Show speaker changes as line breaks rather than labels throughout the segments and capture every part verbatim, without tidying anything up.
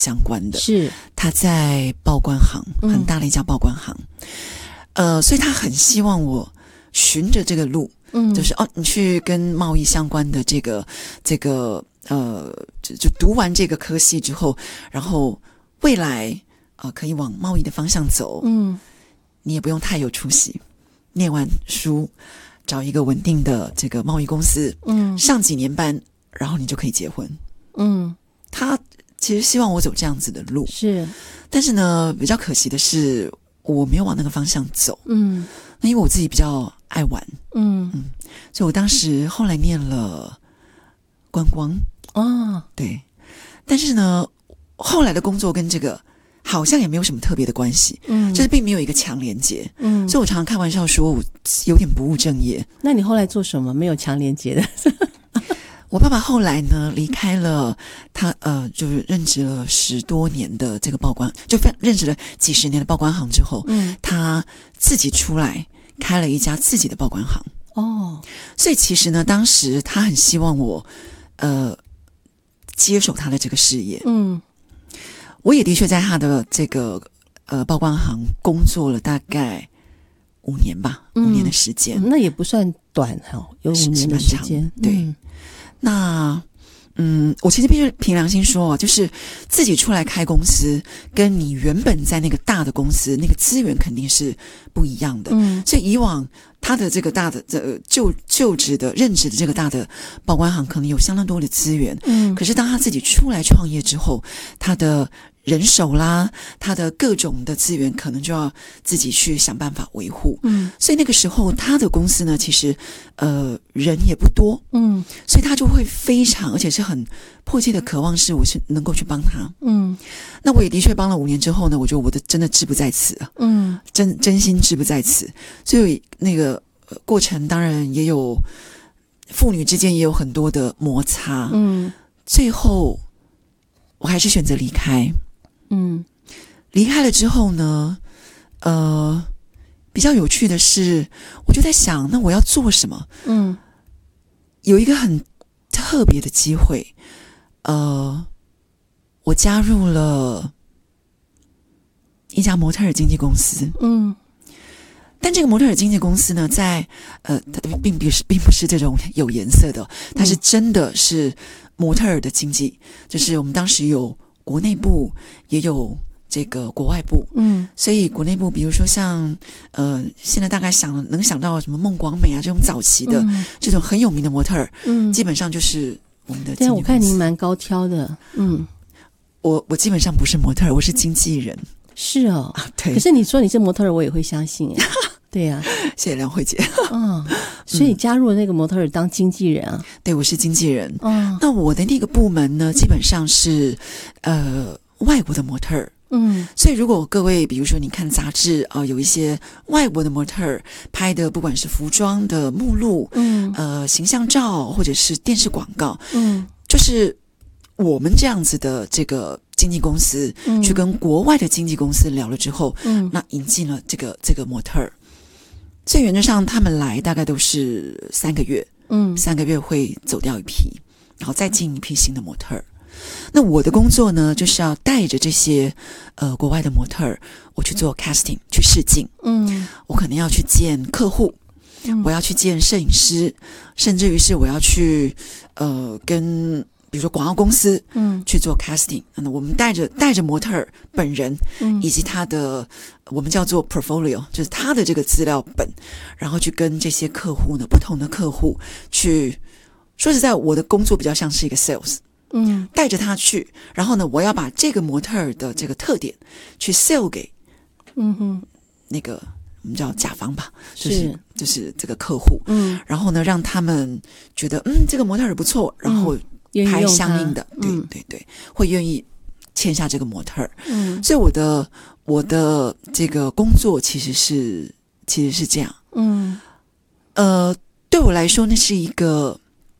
相关的，
是
他在报关行，很大的一家报关行，嗯、呃，所以他很希望我循着这个路，嗯，就是哦，你去跟贸易相关的这个这个呃，就就读完这个科系之后，然后未来呃可以往贸易的方向走，嗯，你也不用太有出息，念完书找一个稳定的这个贸易公司，嗯，上几年班，然后你就可以结婚，嗯，他其实希望我走这样子的路，
是，但
是呢，比较可惜的是，我没有往那个方向走。嗯，那因为我自己比较爱玩，嗯嗯，所以我当时后来念了观光，哦，对，但是呢，后来的工作跟这个好像也没有什么特别的关系，嗯，就是并没有一个强连结，嗯，所以我常常开玩笑说我有点不务正业。
那你后来做什么没有强连结的？
我爸爸后来呢离开了他呃，就是任职了十多年的这个报关，就任职了几十年的报关行之后，嗯，他自己出来开了一家自己的报关行。哦，所以其实呢，当时他很希望我呃接手他的这个事业。嗯，我也的确在他的这个呃报关行工作了大概五年吧，嗯、五年的时间、
嗯，那也不算短哈，有五年的时间，
对。嗯，那嗯，我其实必须凭良心说，就是自己出来开公司，跟你原本在那个大的公司，那个资源肯定是不一样的。嗯，所以以往他的这个大的这就就职的任职的这个大的报关行，可能有相当多的资源。嗯，可是当他自己出来创业之后，他的人手啦，他的各种的资源可能就要自己去想办法维护。嗯，所以那个时候他的公司呢，其实呃人也不多。嗯，所以他就会非常而且是很迫切的渴望是我是能够去帮他。嗯，那我也的确帮了五年之后呢，我觉得我的真的志不在此啊。嗯，真真心志不在此。所以那个、呃、过程当然也有父女之间也有很多的摩擦。嗯，最后我还是选择离开。嗯，离开了之后呢，呃，比较有趣的是，我就在想，那我要做什么？嗯，有一个很特别的机会，呃，我加入了一家模特儿经纪公司。嗯，但这个模特儿经纪公司呢，在呃，它并不是并不是这种有颜色的，它是真的是模特儿的经纪，就是我们当时有国内部也有这个国外部，嗯，所以国内部比如说像呃，现在大概想能想到什么孟广美啊这种早期的、嗯、这种很有名的模特儿，嗯，基本上就是我们的经纪公司。对，
我看您蛮高挑的，嗯，
我我基本上不是模特儿，我是经纪人。
是哦，
啊、对。
可是你说你是模特儿，我也会相信哎。对呀、啊，
谢谢梁慧姐。
嗯，所以你加入了那个模特儿当经纪人啊？
对，我是经纪人。嗯，那我的那个部门呢，基本上是呃外国的模特儿。嗯，所以如果各位比如说你看杂志啊、呃，有一些外国的模特儿拍的，不管是服装的目录，嗯，呃，形象照或者是电视广告，嗯，就是我们这样子的这个经纪公司、嗯、去跟国外的经纪公司聊了之后，嗯，那引进了这个这个模特儿。所以原则上他们来大概都是三个月，嗯，三个月会走掉一批，然后再进一批新的模特儿。那我的工作呢，就是要带着这些呃国外的模特儿，我去做 casting， 去试镜，嗯，我可能要去见客户，嗯、我要去见摄影师，甚至于是我要去呃跟比如说广告公司，嗯，去做 casting。那我们带着带着模特儿本人，嗯，以及他的我们叫做 portfolio， 就是他的这个资料本，然后去跟这些客户呢，不同的客户去。说实在，我的工作比较像是一个 sales。嗯，带着他去，然后呢，我要把这个模特儿的这个特点去 sell 给，嗯哼，那个我们叫甲方吧，就是就是这个客户，嗯，然后呢，让他们觉得嗯这个模特儿不错，然后拍相应的，嗯、对对对，会愿意签下这个模特儿，嗯，所以我的我的这个工作其实是其实是这样，嗯，呃，对我来说那是一个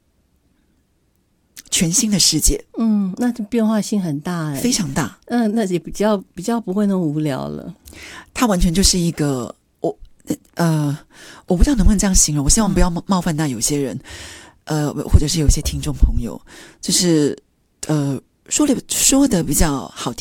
全新的世界，
嗯，那变化性很大哎，
非常大，
嗯，那也比较比较不会那么无聊了。
它完全就是一个，我呃，我不知道能不能这样形容，我希望不要冒冒犯到有些人，呃，或者是有些听众朋友，就是呃， 说的说的比较好听。